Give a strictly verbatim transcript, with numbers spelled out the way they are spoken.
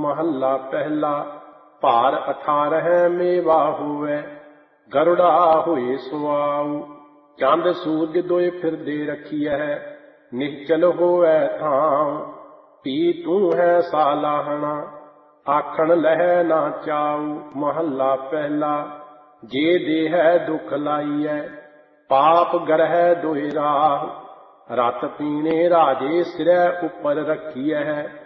महला पहला। भार अठारह मेवा हुए, गरुड़ा हुए सुआऊ। चंद सूरज दोए फिरदे रखिए, निश्चल होवे थाम। पी तू है सालाहना, आखण लह ना चाऊ। महला पहला। जे देह दुख लाइए, पाप गरह दोए राह। रत पीने राजे सिरै उपर रखिए,